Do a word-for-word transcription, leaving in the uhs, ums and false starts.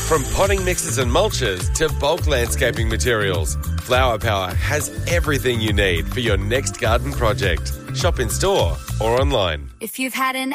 From potting mixes and mulches to bulk landscaping materials, Flower Power has everything you need for your next garden project. Shop in store or online. If you've had an